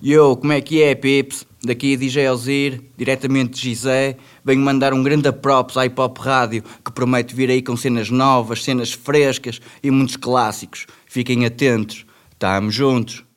Yo, como é que é, pips? Daqui DJ Alzir, diretamente de Gizé, venho mandar um grande props à Hip Hop Rádio, que promete vir aí com cenas novas, cenas frescas e muitos clássicos. Fiquem atentos, tamo juntos.